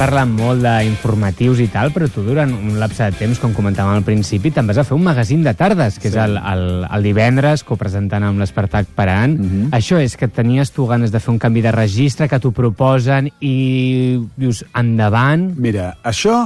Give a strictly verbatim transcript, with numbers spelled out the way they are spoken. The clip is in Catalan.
parlant molt d'informatius i tal, però tu durant un lapse de temps, com comentàvem al principi, te'n vas a fer un magazín de tardes, que sí. és el, el, el divendres, copresentant amb l'Espartac Parant. Uh-huh. Això és que tenies tu ganes de fer un canvi de registre, que t'ho proposen i dius, endavant... Mira, això